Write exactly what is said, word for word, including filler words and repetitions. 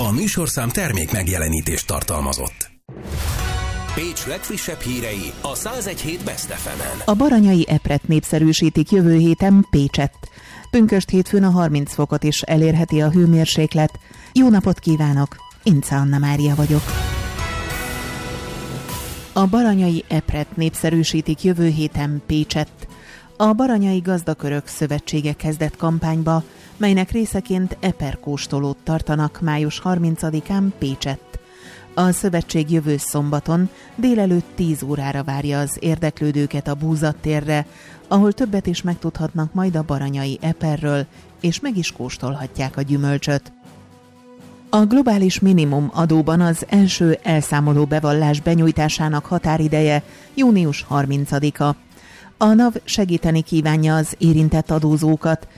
A műsorszám termék megjelenítést tartalmazott. Pécs legfrissebb hírei a száz egy hét Best ef emen. A baranyai epret népszerűsítik jövő héten Pécsett. Pünkösd hétfőn a harminc fokot is elérheti a hőmérséklet. Jó napot kívánok! Ince Anna Mária vagyok. A baranyai epret népszerűsítik jövő héten Pécsett. A Baranyai Gazdakörök Szövetsége kezdett kampányba, melynek részeként eperkóstolót tartanak május harmincadikán Pécsett. A szövetség jövő szombaton délelőtt tíz órára várja az érdeklődőket a Búzattérre, ahol többet is megtudhatnak majd a baranyai eperről, és meg is kóstolhatják a gyümölcsöt. A globális minimum adóban az első elszámoló bevallás benyújtásának határideje június harmincadika. A NAV segíteni kívánja az érintett adózókat,